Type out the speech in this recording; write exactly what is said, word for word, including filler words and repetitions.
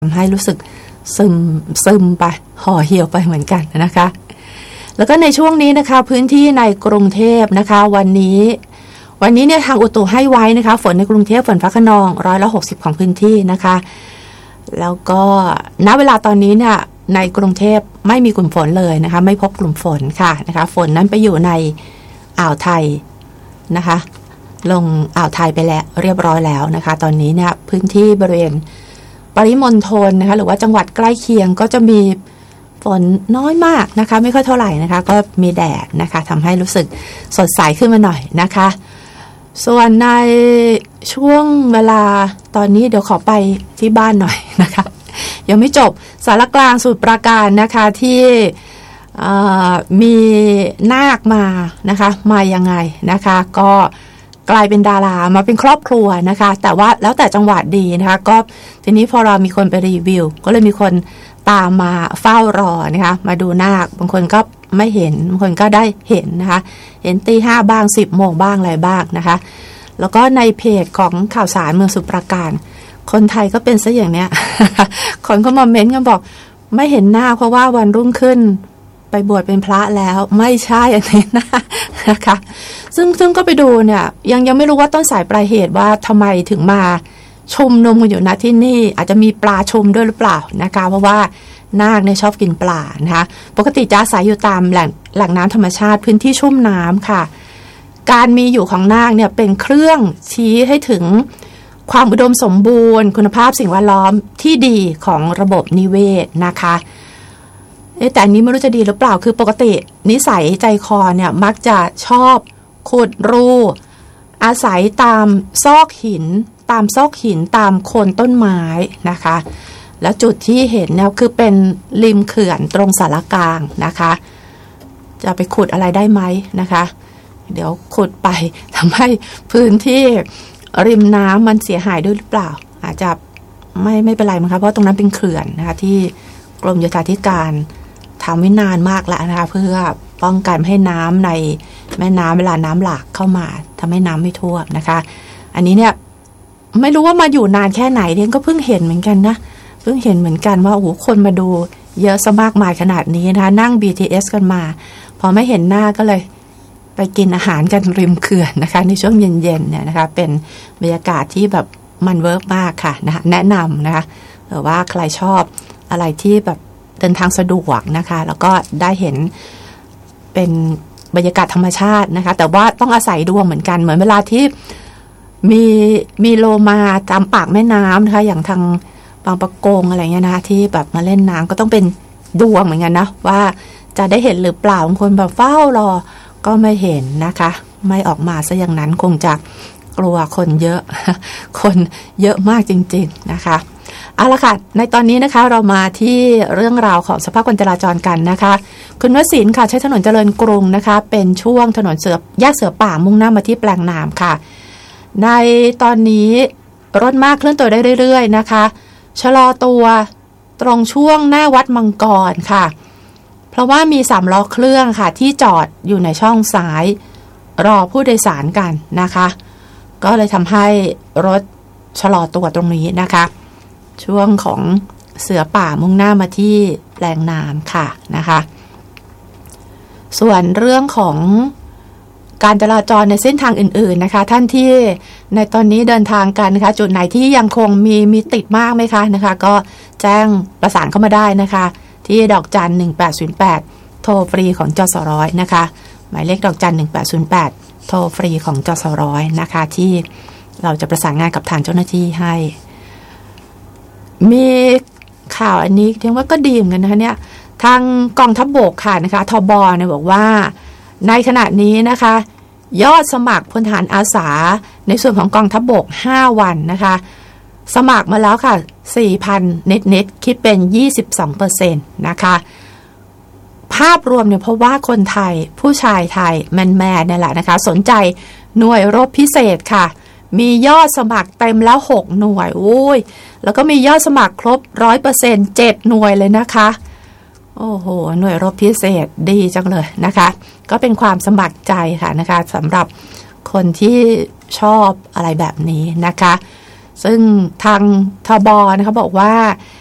ทำให้รู้สึกซึมซึมไปห่อเหี่ยวไปเหมือนกันนะคะแล้วก็ในช่วงนี้นะคะพื้นที่ในกรุงเทพนะคะวันนี้วันนี้เนี่ยทางอุตุให้ไว้นะคะฝนในกรุงเทพฝนฟ้าคะนองร้อยละหกสิบของพื้นที่นะคะแล้วก็ณเวลาตอนนี้เนี่ยในกรุงเทพไม่มีกลุ่มฝนเลยนะคะไม่พบกลุ่มฝนค่ะนะคะฝนนั้นไปอยู่ในอ่าวไทยนะคะลงอ่าวไทยไปแล้วเรียบร้อยแล้วนะคะตอนนี้เนี่ยพื้นที่บริเวณปริมณฑลนะคะหรือว่าจังหวัดใกล้เคียงก็จะมีฝนน้อยมากนะคะไม่ค่อยเท่าไหร่นะคะก็มีแดดนะคะทำให้รู้สึกสดใสขึ้นมาหน่อยนะคะส่วนในช่วงเวลาตอนนี้เดี๋ยวขอไปที่บ้านหน่อยนะคะยังไม่จบสารกลางสมุทรปราการนะคะที่มีนาคมานะคะมายังไงนะคะก็กลายเป็นดารามาเป็นครอบครัวนะคะแต่ว่าแล้วแต่จังหวัดดีนะคะก็ทีนี้พอเรามีคนไปรีวิวก็เลยมีคนตามมาเฝ้ารอนะคะมาดูนาคบางคนก็ไม่เห็นบางคนก็ได้เห็นนะคะเห็นตีห้าบ้างสิบโมงบ้างอะไรบ้างนะคะแล้วก็ในเพจของข่าวสารเมืองสมุทรปราการคนไทยก็เป็นซะอย่างเนี้ย คนก็มาเม้นต์กันบอกไม่เห็นหน้าเพราะว่าวันรุ่งขึ้นไปบวชเป็นพระแล้วไม่ใช่อันนี้นะนะคะซึ่งซึ่งก็ไปดูเนี่ยยังยังไม่รู้ว่าต้นสายปลายเหตุว่าทำไมถึงมาชุมนุมกันอยู่ณที่นี่อาจจะมีปลาชุมด้วยหรือเปล่านะคะเพราะว่านาคเนี่ยชอบกินปลานะคะปกติจะอาศัยอยู่ตามแหล่งแหล่งน้ำธรรมชาติพื้นที่ชุ่มน้ำค่ะการมีอยู่ของนาคเนี่ยเป็นเครื่องชี้ให้ถึงความอุดมสมบูรณ์คุณภาพสิ่งแวดล้อมที่ดีของระบบนิเวศนะคะแต่อันนี้ไม่รู้จะดีหรือเปล่าคือปกตินิสัยใจคอเนี่ยมักจะชอบขุดรูอาศัยตามซอกหินตามซอกหินตามโคนต้นไม้นะคะแล้วจุดที่เห็นเนี่ยคือเป็นริมเขื่อนตรงสารกลางนะคะจะไปขุดอะไรได้ไหมนะคะเดี๋ยวขุดไปทำให้พื้นที่ริมน้ำมันเสียหายด้วยหรือเปล่าอาจจะไม่ไม่เป็นไรมั้งคะเพราะตรงนั้นเป็นเขื่อนนะคะที่กรมโยธาธิการทำไว้นานมากแล้วนะคะเพื่อป้องกันไม่ให้น้ำในแม่น้ำเวลาน้ำหลากเข้ามาทำให้น้ำไม่ท่วมนะคะอันนี้เนี่ยไม่รู้ว่ามาอยู่นานแค่ไหนเนี่ยก็เพิ่งเห็นเหมือนกันนะเพิ่งเห็นเหมือนกันว่าโอ้โหคนมาดูเยอะซะมากมายขนาดนี้นะคะนั่ง บี ที เอส กันมาพอไม่เห็นหน้าก็เลยไปกินอาหารกันริมเขื่อนนะคะในช่วงเย็นๆเนี่ยนะคะเป็นบรรยากาศที่แบบมันเวิร์กมากค่ะนะคะแนะนำนะคะหรือว่าใครชอบอะไรที่แบบเดินทางสะดวกนะคะแล้วก็ได้เห็นเป็นบรรยากาศธรรมชาตินะคะแต่ว่าต้องอาศัยดวงเหมือนกันเหมือนเวลาที่มีมีโลมาตามปากแม่น้ำนะคะอย่างทางบางปะกงอะไรเงี้ยนะคะที่แบบมาเล่นน้ำก็ต้องเป็นดวงเหมือนกันนะว่าจะได้เห็นหรือเปล่าบางคนแบบเฝ้ารอก็ไม่เห็นนะคะไม่ออกมาซะอย่างนั้นคงจะกลัวคนเยอะคนเยอะมากจริงๆนะคะเอาละค่ะในตอนนี้นะคะเรามาที่เรื่องราวของสภาพการจราจรกันนะคะคุณวศินทร์ค่ะใช้ถนนเจริญกรุงนะคะเป็นช่วงถนนเสือแยกเสือป่ามุ่งหน้ามาที่แปลงนามค่ะในตอนนี้รถมากเคลื่อนตัวได้เรื่อยๆนะคะชะลอตัวตรงช่วงหน้าวัดมังกรค่ะเพราะว่ามีสามล้อเครื่องค่ะที่จอดอยู่ในช่องซ้ายรอผู้โดยสารกันนะคะก็เลยทำให้รถชะลอตัวตรงนี้นะคะช่วงของเสือป่ามุ่งหน้ามาที่แปลงนามค่ะนะคะส่วนเรื่องของการจราจรในเส้นทางอื่นๆนะคะท่านที่ในตอนนี้เดินทางกันนะคะจุดไหนที่ยังคงมีมีติดมากไหมคะนะคะก็แจ้งประสานเข้ามาได้นะคะที่ดอกจันหนึ่งแปดศูนย์แปดโทรฟรีของจสร้อยนะคะหมายเลขดอกจันหนึ่งแปดศูนย์แปดโทรฟรีของจสร้อยนะคะที่เราจะประสานงานกับทางเจ้าหน้าที่ให้มีข่าวอันนี้เรียกว่าก็ดีเหมือนกันนะคะเนี่ยทางกองทัพบกค่ะนะคะทบเนี่ยบอกว่าในขณะนี้นะคะยอดสมัครพลทหารอาสาในส่วนของกองทัพบกห้าวันนะคะสมัครมาแล้วค่ะ สี่พัน เน็ตๆคิดเป็น ยี่สิบสองเปอร์เซ็นต์ นะคะภาพรวมเนี่ยเพราะว่าคนไทยผู้ชายไทยแมนๆเนี่ยแหละนะคะสนใจหน่วยรบพิเศษค่ะมียอดสมัครเต็มแล้วหกหน่วยโอ้ยแล้วก็มียอดสมัครครบ หนึ่งร้อยเปอร์เซ็นต์ เจ็ดหน่วยเลยนะคะโอ้โหหน่วยรบพิเศษดีจังเลยนะคะก็เป็นความสมัครใจค่ะนะคะสำหรับคนที่ชอบอะไรแบบนี้นะคะซึ่งทางทบนะคะบอกว่า